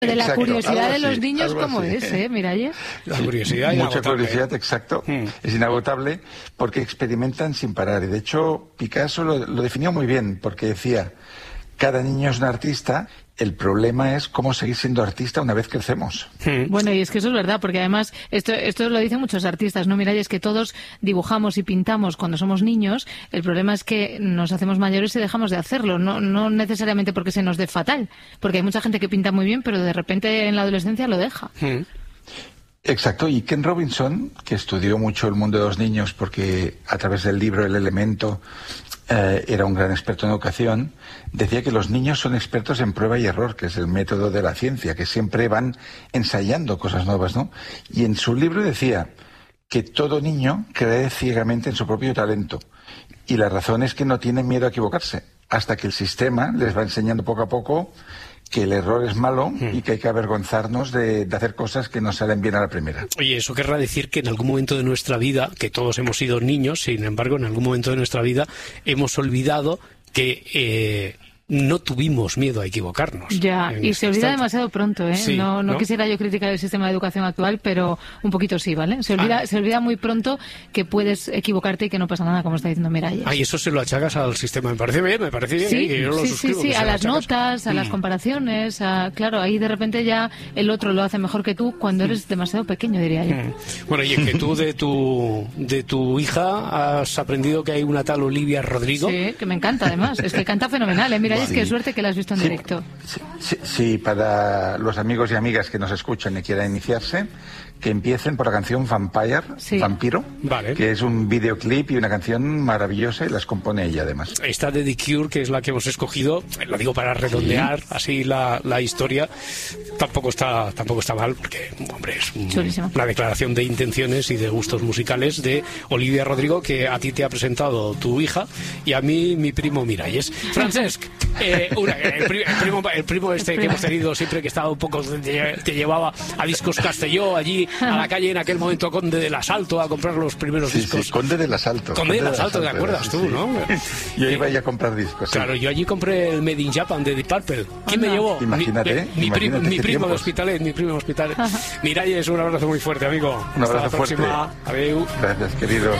De la Exacto, curiosidad de los así, niños, ¿cómo así. es, Miralles? La curiosidad Mucha curiosidad, exacto. Es inagotable porque experimentan sin parar. Y de hecho, Picasso lo definió muy bien porque decía, cada niño es un artista, el problema es cómo seguir siendo artista una vez crecemos. Bueno, y es que eso es verdad, porque además esto lo dicen muchos artistas, ¿no? Miralles, que todos dibujamos y pintamos cuando somos niños, el problema es que nos hacemos mayores y dejamos de hacerlo, no necesariamente porque se nos dé fatal, porque hay mucha gente que pinta muy bien, pero de repente en la adolescencia lo deja. Exacto, y Ken Robinson, que estudió mucho el mundo de los niños porque a través del libro El Elemento era un gran experto en educación, decía que los niños son expertos en prueba y error, que es el método de la ciencia, que siempre van ensayando cosas nuevas, ¿no? Y en su libro decía que todo niño cree ciegamente en su propio talento, y la razón es que no tienen miedo a equivocarse, hasta que el sistema les va enseñando poco a poco que el error es malo y que hay que avergonzarnos de hacer cosas que no salen bien a la primera. Oye, eso querrá decir que en algún momento de nuestra vida, que todos hemos sido niños, sin embargo, en algún momento de nuestra vida hemos olvidado que no tuvimos miedo a equivocarnos. Ya, y se olvida demasiado pronto, ¿eh? Sí, no quisiera yo criticar el sistema de educación actual, pero un poquito sí, ¿vale? Se olvida muy pronto que puedes equivocarte y que no pasa nada, como está diciendo Miralles. Ay, eso se lo achacas al sistema. Me parece bien, Sí, y yo lo suscribo. a las notas, a las comparaciones, claro, ahí de repente ya el otro lo hace mejor que tú cuando eres demasiado pequeño, diría yo. Bueno, y es que tú de tu hija has aprendido que hay una tal Olivia Rodrigo. Sí, que me encanta además, es que canta fenomenal, Miralles, Sí. qué suerte que la has visto en directo. Sí, para los amigos y amigas que nos escuchan y quieran iniciarse, que empiecen por la canción Vampire, Vampiro, vale, que es un videoclip y una canción maravillosa y las compone ella además. Esta de The Cure, que es la que hemos escogido, lo digo para redondear así la historia, tampoco está mal, porque, hombre, es una declaración de intenciones y de gustos musicales de Olivia Rodrigo, que a ti te ha presentado tu hija y a mí mi primo Miralles. Francesc, el primo este que hemos tenido siempre, que estaba un poco, te llevaba a Discos Castelló, allí a la calle en aquel momento Conde del Asalto a comprar los primeros discos. Sí, Conde del Asalto. Conde del Asalto, ¿te acuerdas tú, no? Yo iba a comprar discos. Claro, yo allí compré el Made in Japan de Deep Purple. ¿Quién me llevó? Imagínate. Mi primo de Hospitalet, Miralles, un abrazo muy fuerte, amigo. Un abrazo Hasta la próxima. fuerte. Adeu. Gracias, queridos.